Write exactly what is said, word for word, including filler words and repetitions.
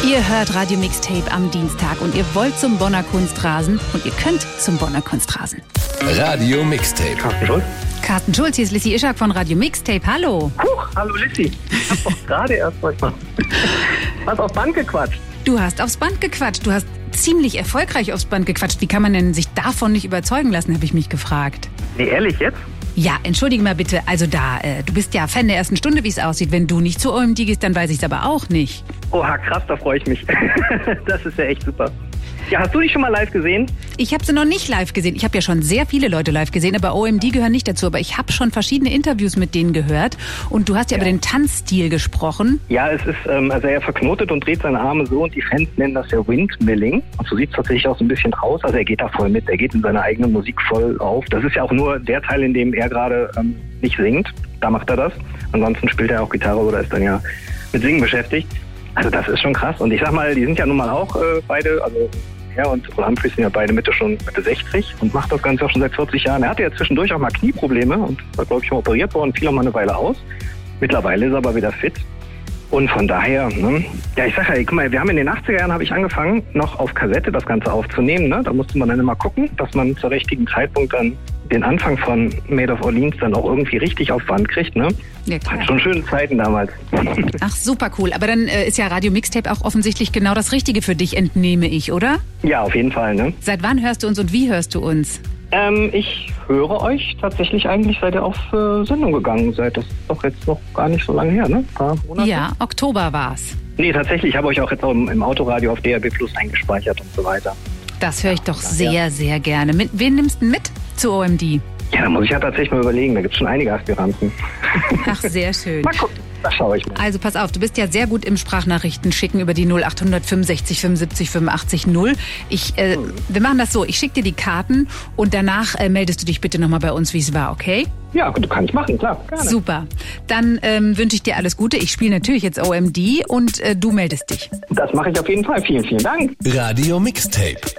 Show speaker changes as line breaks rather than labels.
Ihr hört Radio Mixtape am Dienstag und ihr wollt zum Bonner Kunstrasen und ihr könnt zum Bonner Kunstrasen.
Radio Mixtape.
Carsten Schulz.
Carsten Schulz, hier ist Lissy Ischak von Radio Mixtape. Hallo.
Huch, hallo Lissy. Ich hab doch gerade erst mal was aufs Band gequatscht.
Du hast aufs Band gequatscht. Du hast ziemlich erfolgreich aufs Band gequatscht. Wie kann man denn sich davon nicht überzeugen lassen, habe ich mich gefragt.
Nee, ehrlich jetzt?
Ja, entschuldige mal bitte. Also da, äh, du bist ja Fan der ersten Stunde, wie es aussieht. Wenn du nicht zu O M D gehst, dann weiß ich es aber auch nicht.
Oha, krass, da freue ich mich. Das ist ja echt super. Ja, hast du dich schon mal live gesehen?
Ich habe sie noch nicht live gesehen. Ich habe ja schon sehr viele Leute live gesehen, aber O M D gehören nicht dazu. Aber ich habe schon verschiedene Interviews mit denen gehört. Und du hast ja, ja. über den Tanzstil gesprochen.
Ja, es ist, ähm, also er verknotet und dreht seine Arme so und die Fans nennen das ja Windmilling. Und so sieht es tatsächlich auch so ein bisschen aus. Also er geht da voll mit, er geht in seiner eigenen Musik voll auf. Das ist ja auch nur der Teil, in dem er gerade ähm, nicht singt. Da macht er das. Ansonsten spielt er auch Gitarre oder ist dann ja mit Singen beschäftigt. Also das ist schon krass. Und ich sag mal, die sind ja nun mal auch äh, beide, also er und Paul Humphries sind ja beide Mitte schon Mitte sechzig und macht das Ganze auch schon seit vierzig Jahren. Er hatte ja zwischendurch auch mal Knieprobleme und war, glaube ich, mal operiert worden, fiel auch mal eine Weile aus. Mittlerweile ist er aber wieder fit. Und von daher, ne, ja, ich sag ja, guck mal, wir haben in den achtziger Jahren, habe ich angefangen, noch auf Kassette das Ganze aufzunehmen. Ne? Da musste man dann immer gucken, dass man zur richtigen Zeitpunkt dann den Anfang von Made of Orleans dann auch irgendwie richtig auf Band kriegt. Ne?
Ja, klar.
Hat schon schöne Zeiten damals.
Ach, super cool. Aber dann äh, ist ja Radio Mixtape auch offensichtlich genau das Richtige für dich, entnehme ich, oder?
Ja, auf jeden Fall. Ne?
Seit wann hörst du uns und wie hörst du uns?
Ähm, ich höre euch tatsächlich eigentlich, seit ihr auf äh, Sendung gegangen seid. Das ist doch jetzt noch gar nicht so lange her, ne? Ein paar Monate?
Ja, Oktober war's.
Nee, tatsächlich. Ich habe euch auch jetzt auch im, im Autoradio auf D A B Plus eingespeichert und so weiter.
Das höre ich doch sehr, sehr gerne. Mit, wen nimmst du mit zu O M D?
Ja, da muss ich ja tatsächlich mal überlegen. Da gibt es schon einige Aspiranten.
Ach, sehr schön.
Mal gucken. Da schaue ich mal.
Also pass auf, du bist ja sehr gut im Sprachnachrichten schicken über die null acht fünfundsechzig fünfundsiebzig fünfundachtzig null. Ich, äh, wir machen das so, ich schicke dir die Karten und danach äh, meldest du dich bitte nochmal bei uns, wie es war, okay?
Ja, gut, kann ich machen, klar. Gerne.
Super. Dann ähm, wünsche ich dir alles Gute. Ich spiele natürlich jetzt O M D und äh, du meldest dich.
Das mache ich auf jeden Fall. Vielen, vielen Dank.
Radio Mixtape.